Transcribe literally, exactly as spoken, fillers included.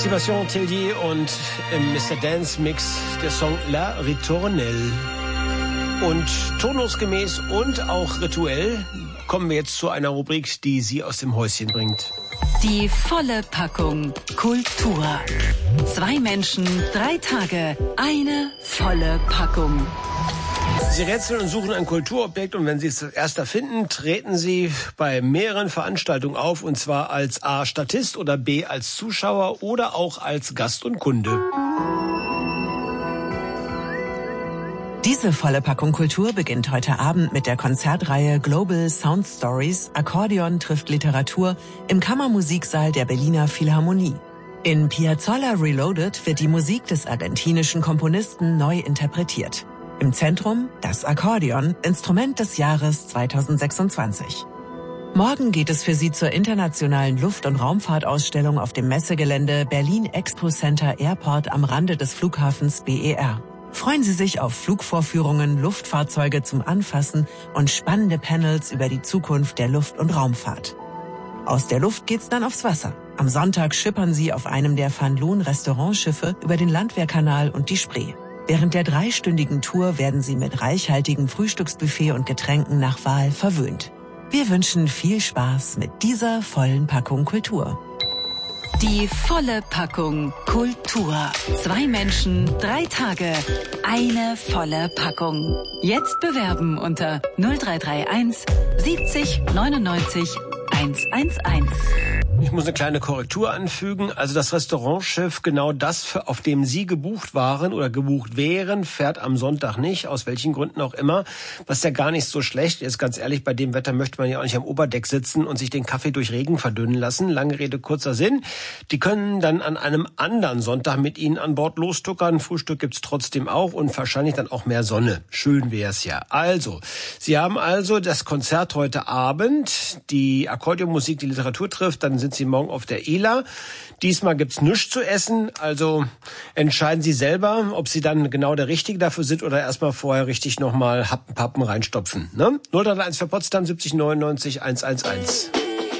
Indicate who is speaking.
Speaker 1: Sébastien Tellier und im Mister Dance Mix der Song La Ritournelle. Und turnusgemäß und auch rituell kommen wir jetzt zu einer Rubrik, die Sie aus dem Häuschen bringt.
Speaker 2: Die volle Packung Kultur. Zwei Menschen, drei Tage, eine volle Packung.
Speaker 1: Sie rätseln und suchen ein Kulturobjekt und wenn Sie es erst finden, treten Sie bei mehreren Veranstaltungen auf und zwar als A. Statist oder B. als Zuschauer oder auch als Gast und Kunde.
Speaker 3: Diese volle Packung Kultur beginnt heute Abend mit der Konzertreihe Global Sound Stories Akkordeon trifft Literatur im Kammermusiksaal der Berliner Philharmonie. In Piazzolla Reloaded wird die Musik des argentinischen Komponisten neu interpretiert. Im Zentrum das Akkordeon, Instrument des Jahres zweitausendsechsundzwanzig. Morgen geht es für Sie zur internationalen Luft- und Raumfahrtausstellung auf dem Messegelände Berlin Expo Center Airport am Rande des Flughafens B E R. Freuen Sie sich auf Flugvorführungen, Luftfahrzeuge zum Anfassen und spannende Panels über die Zukunft der Luft- und Raumfahrt. Aus der Luft geht's dann aufs Wasser. Am Sonntag schippern Sie auf einem der Van Loon Restaurantschiffe über den Landwehrkanal und die Spree. Während der dreistündigen Tour werden Sie mit reichhaltigem Frühstücksbuffet und Getränken nach Wahl verwöhnt. Wir wünschen viel Spaß mit dieser vollen Packung Kultur.
Speaker 2: Die volle Packung Kultur. Zwei Menschen, drei Tage, eine volle Packung. Jetzt bewerben unter null drei drei eins siebzig neunundneunzig hundertelf.
Speaker 1: Ich muss eine kleine Korrektur anfügen. Also das Restaurantschiff, genau das, auf dem Sie gebucht waren oder gebucht wären, fährt am Sonntag nicht, aus welchen Gründen auch immer. Was ja gar nicht so schlecht ist. Ganz ehrlich, bei dem Wetter möchte man ja auch nicht am Oberdeck sitzen und sich den Kaffee durch Regen verdünnen lassen. Lange Rede, kurzer Sinn. Die können dann an einem anderen Sonntag mit Ihnen an Bord lostuckern. Frühstück gibt's trotzdem auch und wahrscheinlich dann auch mehr Sonne. Schön wär's ja. Also, Sie haben also das Konzert heute Abend, die Akkordeonmusik, die Literatur trifft, dann sind Sie morgen auf der E L A. Diesmal gibt's nichts zu essen, also entscheiden Sie selber, ob Sie dann genau der Richtige dafür sind oder erstmal vorher richtig nochmal Happen, Pappen reinstopfen. Ne? null drei eins für Potsdam siebzig neunundneunzig hundertelf.